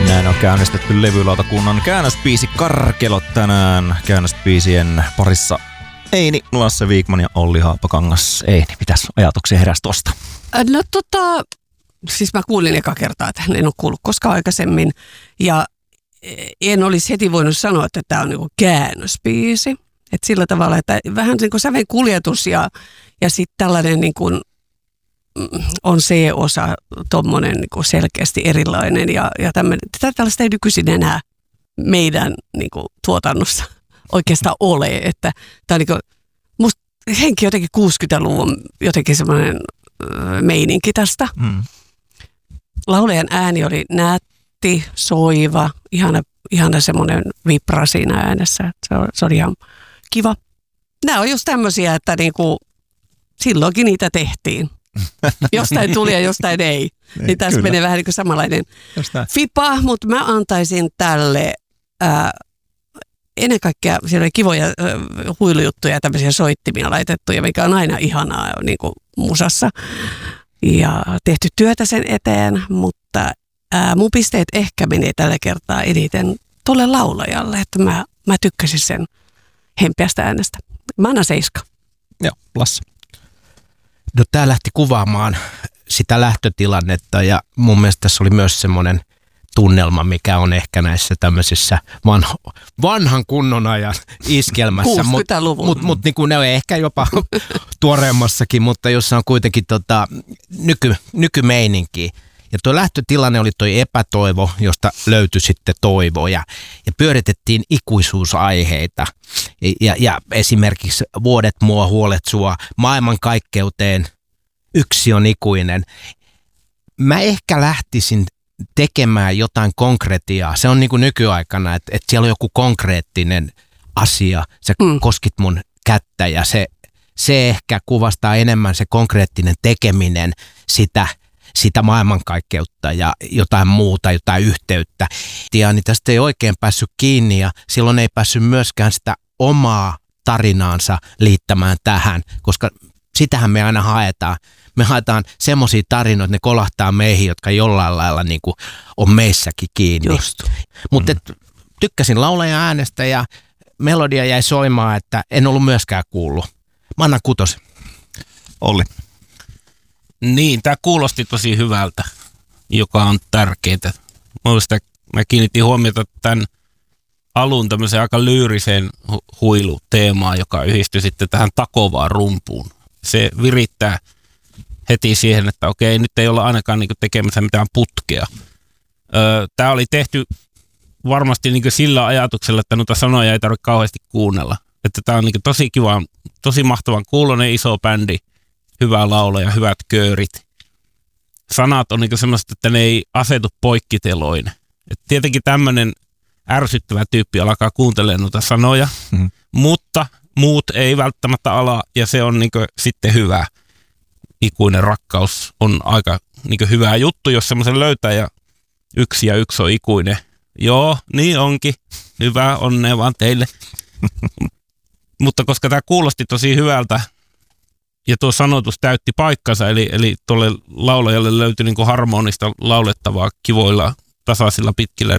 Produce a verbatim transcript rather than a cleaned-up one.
Näin on käynnistetty levylautakunnan käännösbiisi Karkelot tänään. Käännösbiisien parissa Eini, Lasse Wikman ja Olli Haapakangas. Eini, mitäs ajatuksia heräsi tosta? No tota, siis mä kuulin eka kertaa, että en ole kuullut koskaan aikaisemmin. Ja en olisi heti voinut sanoa, että tämä on niinku käännösbiisi. Että sillä tavalla, että vähän niin kuin säven kuljetus ja, ja sitten tällainen niin kuin on C-osa tommonen niin kuin selkeästi erilainen. Ja, ja tätä tällaista ei nykyisin enää meidän niin kuin tuotannossa oikeastaan ole. Että tämä on niin kuin, musta henki jotenkin kuusikymmentäluvun jotenkin semmoinen meininki tästä. Mm. Laulajan ääni oli nätti, soiva, ihana, ihana semmoinen vibra siinä äänessä. Se, se oli ihan kiva. Nämä on just tämmöisiä, että niinku, silloinkin niitä tehtiin. Jostain tuli ja jostain ei. Niin, niin tässä kyllä menee vähän niin kuin samanlainen fipa, mutta mä antaisin tälle ää, ennen kaikkea siellä oli kivoja ää, huilujuttuja ja tämmöisiä soittimia laitettuja, mikä on aina ihanaa niin kuin musassa. Ja tehty työtä sen eteen, mutta ää, mun pisteet ehkä menee tällä kertaa eniten tolle laulajalle, että mä, mä tykkäsin sen hempeästä äänestä. Mä annan seiska. Joo, Lasse. No tää lähti kuvaamaan sitä lähtötilannetta ja mun mielestä tässä oli myös semmoinen tunnelma, mikä on ehkä näissä tämmöisissä vanho, vanhan kunnon ajan iskelmässä. kuusikymmentäluvun. Mutta mut, niinku ne on ehkä jopa tuoreemmassakin, mutta jossa on kuitenkin tota, nyky, nykymeininki. Ja tuo lähtötilanne oli toi epätoivo, josta löytyi sitten toivo ja, ja pyöritettiin ikuisuusaiheita. Ja, ja, ja esimerkiksi vuodet mua, huolet sua, maailmankaikkeuteen, yksi on ikuinen. Mä ehkä lähtisin tekemään jotain konkretiaa. Se on niin kuin nykyaikana, että, että siellä on joku konkreettinen asia. Sä mm. koskit mun kättä ja se, se ehkä kuvastaa enemmän se konkreettinen tekeminen sitä sitä maailmankaikkeutta ja jotain muuta, jotain yhteyttä. Ja niin tästä ei oikein päässyt kiinni ja silloin ei päässyt myöskään sitä omaa tarinaansa liittämään tähän, koska sitähän me aina haetaan. Me haetaan semmoisia tarinoita, että ne kolahtaa meihin, jotka jollain lailla niin kuin on meissäkin kiinni. Mutta mm. tykkäsin laulajan äänestä ja melodia jäi soimaan, että en ollut myöskään kuullut. Mä annan kutos. Olli. Niin, tämä kuulosti tosi hyvältä, joka on tärkeää. Mä, mä kiinnitin huomiota tämän alun tämmöiseen aika lyyriseen hu- huiluteemaan, joka yhdistyi sitten tähän takovaan rumpuun. Se virittää heti siihen, että okei, nyt ei olla ainakaan niinku tekemässä mitään putkea. Öö, tämä oli tehty varmasti niinku sillä ajatuksella, että noita sanoja ei tarvitse kauheasti kuunnella. Että tämä on niinku tosi kiva, tosi mahtavan kuuloinen iso bändi. Hyvä laulaja, hyvät köörit. Sanat on niinku semmoista, että ne ei asetu poikkiteloin. Et tietenkin tämmöinen ärsyttävä tyyppi alkaa kuuntelemaan noita sanoja, mm-hmm. mutta muut ei välttämättä ala ja se on niinku sitten hyvä. Ikuinen rakkaus on aika niinku hyvä juttu, jos semmoisen löytää ja yksi ja yksi on ikuinen. Joo, niin onkin. Hyvä, onnea vaan teille. Mutta koska tämä kuulosti tosi hyvältä, ja tuo sanotus täytti paikkansa, eli, eli tuolle laulajalle löytyi niin kuin harmonista laulettavaa kivoilla tasaisilla pitkillä